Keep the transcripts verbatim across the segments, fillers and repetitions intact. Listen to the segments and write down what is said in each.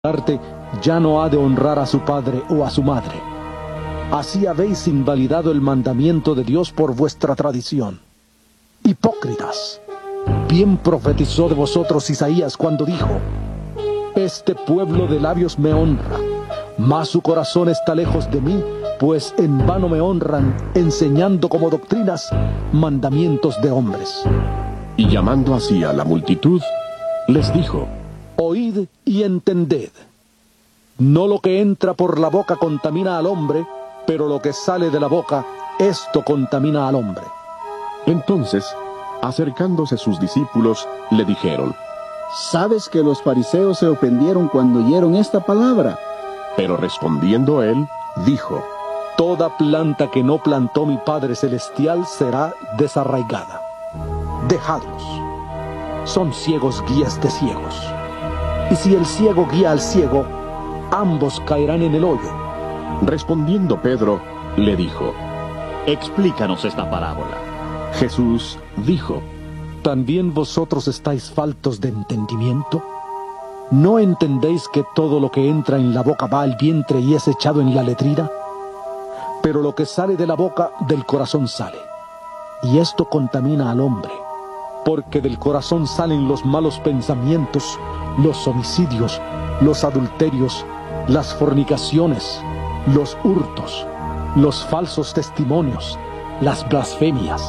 ya no ha de honrar a su padre o a su madre. Así habéis invalidado el mandamiento de Dios por vuestra tradición. Hipócritas, bien profetizó de vosotros Isaías cuando dijo: este pueblo de labios me honra, mas su corazón está lejos de mí, pues en vano me honran, enseñando como doctrinas mandamientos de hombres. Y llamando así a la multitud, les dijo: oíd y entended. No lo que entra por la boca contamina al hombre, pero lo que sale de la boca, esto contamina al hombre. Entonces, acercándose sus discípulos, le dijeron: ¿sabes que los fariseos se ofendieron cuando oyeron esta palabra? Pero respondiendo él, dijo: toda planta que no plantó mi Padre Celestial será desarraigada. Dejadlos. Son ciegos guías de ciegos. Y si el ciego guía al ciego, ambos caerán en el hoyo. Respondiendo Pedro, le dijo: explícanos esta parábola. Jesús dijo: ¿también vosotros estáis faltos de entendimiento? ¿No entendéis que todo lo que entra en la boca va al vientre y es echado en la letrina? Pero lo que sale de la boca, del corazón sale. Y esto contamina al hombre, porque del corazón salen los malos pensamientos, los homicidios, los adulterios, las fornicaciones, los hurtos, los falsos testimonios, las blasfemias.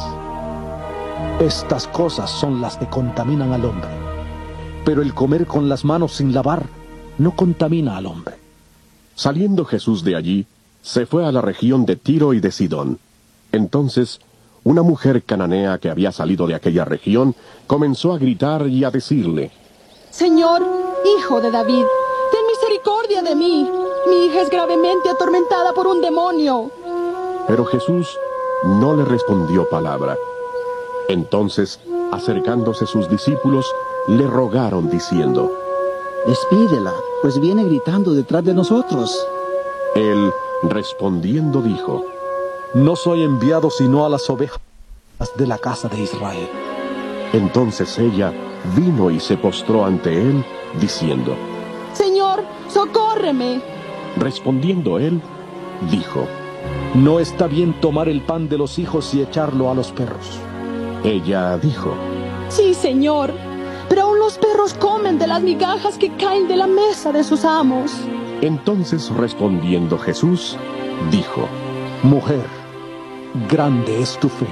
Estas cosas son las que contaminan al hombre. Pero el comer con las manos sin lavar no contamina al hombre. Saliendo Jesús de allí, se fue a la región de Tiro y de Sidón. Entonces, una mujer cananea que había salido de aquella región comenzó a gritar y a decirle: Señor, hijo de David, ten misericordia de mí. Mi hija es gravemente atormentada por un demonio. Pero Jesús no le respondió palabra. Entonces, acercándose sus discípulos, le rogaron diciendo: despídela, pues viene gritando detrás de nosotros. Él, respondiendo, dijo: no soy enviado sino a las ovejas de la casa de Israel. Entonces ella vino y se postró ante él, diciendo: Señor, socórreme. Respondiendo él, dijo: no está bien tomar el pan de los hijos y echarlo a los perros. Ella dijo: sí, Señor, pero aún los perros comen de las migajas que caen de la mesa de sus amos. Entonces respondiendo Jesús, dijo: mujer, grande es tu fe.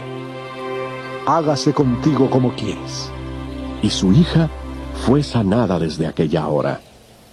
Hágase contigo como quieres. Y su hija fue sanada desde aquella hora.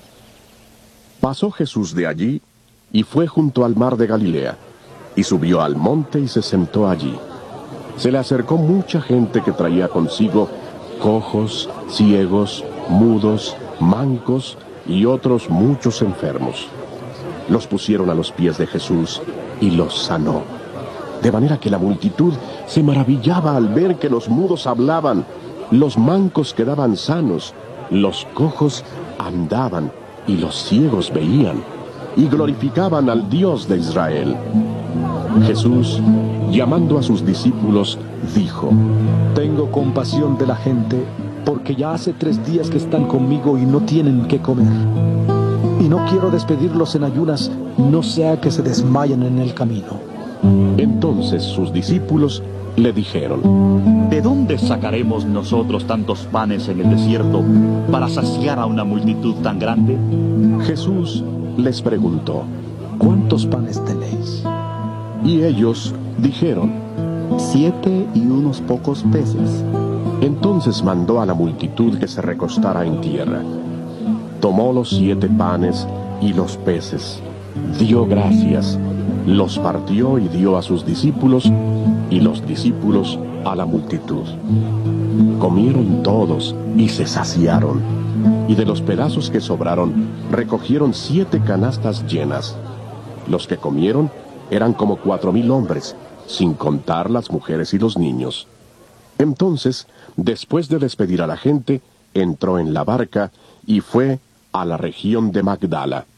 Pasó Jesús de allí y fue junto al mar de Galilea, y subió al monte y se sentó allí. Se le acercó mucha gente que traía consigo cojos, ciegos, mudos, mancos y otros muchos enfermos. Los pusieron a los pies de Jesús y los sanó. De manera que la multitud se maravillaba al ver que los mudos hablaban, los mancos quedaban sanos, los cojos andaban y los ciegos veían, y glorificaban al Dios de Israel. Jesús, llamando a sus discípulos, dijo: tengo compasión de la gente, porque ya hace tres días que están conmigo y no tienen qué comer. Y no quiero despedirlos en ayunas, no sea que se desmayen en el camino. Entonces sus discípulos le dijeron: ¿de dónde sacaremos nosotros tantos panes en el desierto para saciar a una multitud tan grande? Jesús les preguntó: ¿cuántos panes tenéis? Y ellos dijeron: siete y unos pocos peces. Entonces mandó a la multitud que se recostara en tierra. Tomó los siete panes y los peces, dio gracias, los partió y dio a sus discípulos, y los discípulos a la multitud. Comieron todos y se saciaron, y de los pedazos que sobraron recogieron siete canastas llenas. Los que comieron eran como cuatro mil hombres, sin contar las mujeres y los niños. Entonces, después de despedir a la gente, entró en la barca y fue a la región de Magdala.